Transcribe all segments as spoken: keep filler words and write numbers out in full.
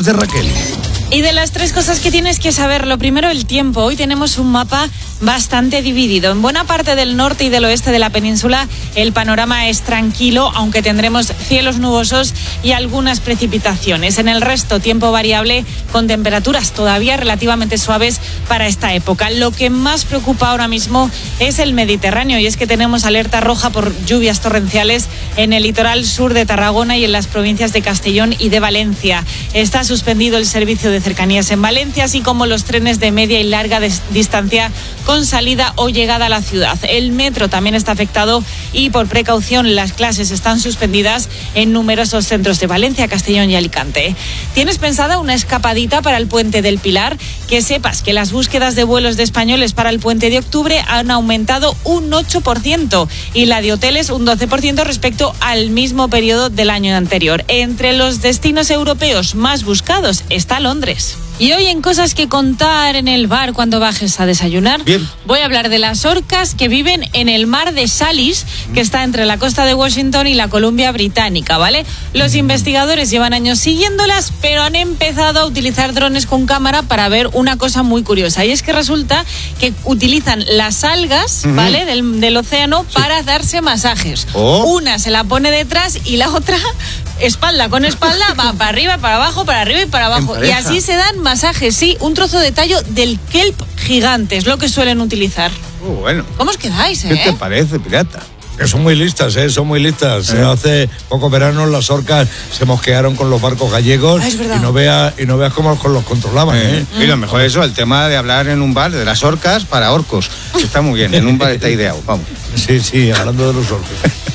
de Raquel. Y de las tres cosas que tienes que saber, lo primero, el tiempo. Hoy tenemos un mapa bastante dividido. En buena parte del norte y del oeste de la península el panorama es tranquilo, aunque tendremos cielos nubosos y algunas precipitaciones. En el resto, tiempo variable con temperaturas todavía relativamente suaves para esta época. Lo que más preocupa ahora mismo es el Mediterráneo, y es que tenemos alerta roja por lluvias torrenciales en el litoral sur de Tarragona y en las provincias de Castellón y de Valencia. Está suspendido el servicio de cercanías en Valencia, así como los trenes de media y larga distancia con salida o llegada a la ciudad. El metro también está afectado y por precaución las clases están suspendidas en numerosos centros de Valencia, Castellón y Alicante. ¿Tienes pensada una escapadita para el Puente del Pilar? Que sepas que las búsquedas de vuelos de españoles para el puente de octubre han aumentado un ocho por ciento y la de hoteles un doce por ciento respecto al mismo periodo del año anterior. Entre los destinos europeos más buscados está Londres. Y hoy en Cosas que Contar en el bar cuando bajes a desayunar, Bien. voy a hablar de las orcas que viven en el mar de Salis, que está entre la costa de Washington y la Columbia Británica, ¿vale? Los investigadores llevan años siguiéndolas, pero han empezado a utilizar drones con cámara para ver una cosa muy curiosa, y es que resulta que utilizan las algas, uh-huh. ¿vale? Del, del océano, sí. para darse masajes. Oh. Una se la pone detrás y la otra espalda con espalda va para arriba, para abajo, para arriba y para abajo. Y así se dan masajes, sí, un trozo de tallo del kelp gigante, es lo que suelen utilizar. Oh, bueno. ¿Cómo os quedáis, eh? ¿Qué te parece, pirata? Que son muy listas, ¿eh? Son muy listas. ¿Eh? Hace pocos veranos las orcas se mosquearon con los barcos gallegos. Ah, es verdad. y no veas y no veas cómo los controlaban, ¿eh? ¿eh? Mm. Y lo mejor es eso, el tema de hablar en un bar de las orcas para orcos. Está muy bien, en un bar está ideado, vamos. Sí, sí, hablando de los orcos.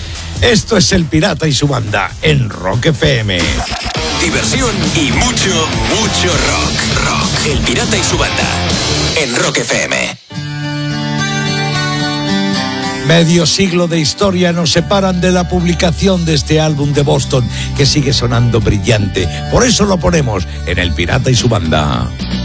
Esto es El Pirata y su Banda en Rock F M. Diversión y mucho, mucho rock. Rock. El Pirata y su Banda en Rock F M. Medio siglo de historia nos separan de la publicación de este álbum de Boston, que sigue sonando brillante. Por eso lo ponemos en El Pirata y su Banda.